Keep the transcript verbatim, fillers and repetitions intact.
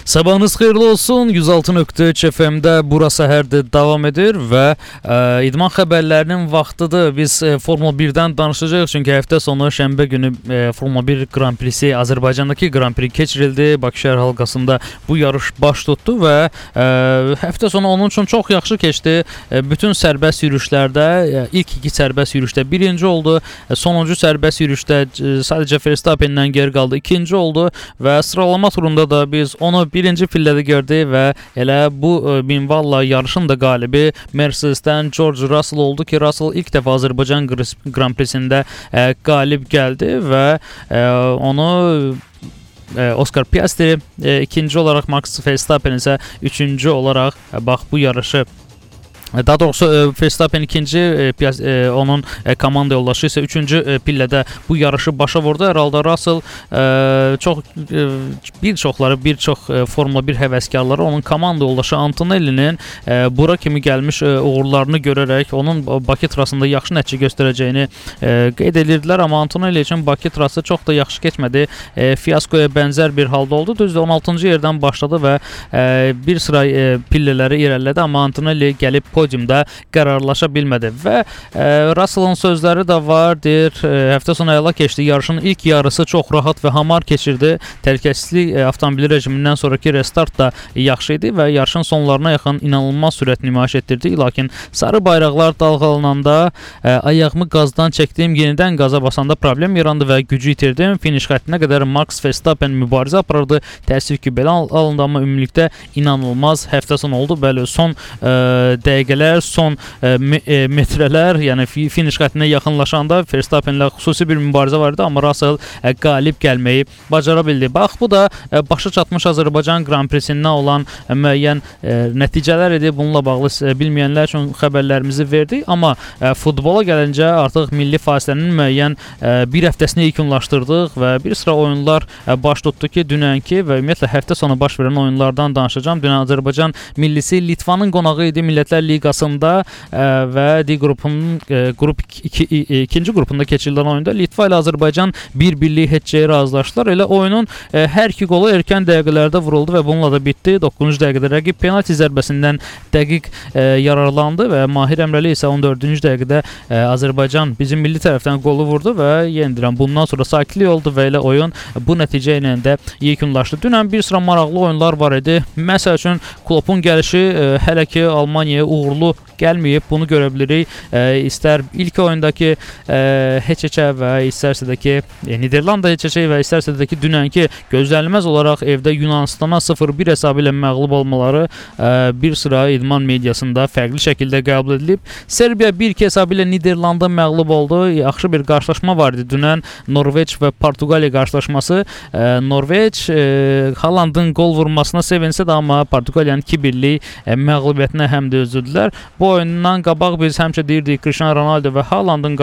Sabahınız xeyirli olsun. yüz altı nöqtə üç F M-də bura səhərdir davam edir və ə, idman xəbərlərinin vaxtıdır. Biz ə, Formula birdən danışacağıq, çünki həftə sonu şənbə günü ə, Formula bir Grand Prix'si, Azərbaycandakı Grand Prix keçirildi. Bakı şəhər halqasında bu yarış baş tutdu və ə, həftə sonu onun üçün çox yaxşı keçdi. Ə, bütün sərbəst yürüşlərdə, ə, ilk iki sərbəst yürüşdə birinci oldu. Ə, sonuncu sərbəst yürüşdə ə, sadəcə Verstappen'dən geri qaldı, ikinci oldu və sıralama turunda da biz onu birinci pillədə gördük və elə bu minvalla yarışın da qalibi Mercedes'dən George Russell oldu ki, Russell ilk dəfə Azərbaycan Grand Prix'sində ə, qalib gəldi və ə, onu ə, Oscar Piastri ə, ikinci olaraq, Max Verstappen isə üçüncü olaraq ə, bax bu yarışı, daha doğrusu Verstappen ikinci, e, onun e, komanda yoldaşı isə üçüncü e, pillədə bu yarışı başa vurdu. Hər halda Russell e, çox e, bir çoxları, bir çox e, Formula bir həvəskarları onun komanda yoldaşı Antonelli'nin e, bura kimi gəlmiş e, uğurlarını görərək onun Bakı trasında yaxşı nəticə göstərəcəyini e, qeyd edirdilər, amma Antonelli üçün Bakı trası çox da yaxşı keçmədi. E, fiaskoya bənzər bir halda oldu. Düzdür, on altıncı yerdən başladı və e, bir sıra e, pillələri irəlilədi, amma Antonelli gəlib podiumda qərarlaşa bilmədi və e, Russell'ın sözləri də var, deyir, e, həftə sonu əla keçdi, yarışın ilk yarısı çox rahat və hamar keçirdi, təhlükəsizlik e, avtomobili rejimindən sonraki restart da yaxşı idi və yarışın sonlarına yaxın inanılmaz sürət nümayiş etdirdi, lakin sarı bayraqlar dalğalananda e, ayağımı qazdan çəkdim, yenidən qaza basanda problem yarandı və gücü itirdim, finiş xəttinə qədər Max Verstappen mübarizə aparırdı, təəssüf ki, belə alındı, amma ümumilikdə inanılmaz həftə sonu oldu, bəli, son e, dəqiqə son e, metrələr, yəni finiş xəttinə yaxınlaşanda Verstappenlə xüsusi bir mübarizə var idi, amma Russell e, qalib gəlməyi bacara bildi. Bax, bu da e, başa çatmış Azərbaycan Grand Prix'sindən olan e, müəyyən e, nəticələr idi. Bununla bağlı e, bilməyənlər üçün xəbərlərimizi verdik, amma e, futbola gəlincə artıq milli fasilənin müəyyən e, bir həftəsini yekunlaşdırdıq və bir sıra oyunlar e, baş tutdu ki, dünənki və ümumiyyətlə həftə sonu baş verən oyunlardan danışacağım. Dünən Azərbaycan millisi Litvanın qonağı idi Millətlər Liqasında ə, və D qrupunun ə, qrup iki, ikinci qrupunda keçirilən oyunda Litva ilə Azərbaycan bir-birlik heçəyə razılaşdılar. Elə oyunun ə, hər iki qolu erkən dəqiqələrdə vuruldu və bununla da bitdi. doqquzuncu dəqiqədə rəqib penalti zərbəsindən dəqiq ə, yararlandı və Mahir Əmrəli isə on dördüncü dəqiqədə ə, Azərbaycan bizim milli tərəfdən qolu vurdu və yenilən bundan sonra sakitlik oldu və elə oyun bu nəticə ilə də yekunlaşdı. Dünən bir sıra maraqlı oyunlar var idi. Məsəl üçün Kloppun gəlişi ə, hələ ki Almaniyaya uğurlu gəlməyib, bunu görə bilirik. E, istər ilk oyundakı e, heç-heçə və istərsə də ki e, Niderlanda heç-heçə və istərsə də ki dünənki gözlənilməz olaraq evdə Yunanistana sıfır bir hesabı ilə məğlub olmaları e, bir sıra idman mediasında fərqli şəkildə qəbul edilib. Serbiya bir iki hesabı ilə Niderlanda məğlub oldu. Yaxşı bir qarşılaşma var idi dünən, Norveç və Portuqaliya qarşılaşması. E, Norveç e, Haalandın qol vurmasına sevinsə də, amma Portuqaliyanın iki birlik e, məğlubiyyətinə həm də üzüldülər. Bu oyundan qabaq biz həmişə deyirdik Cristiano Ronaldo və Haalandın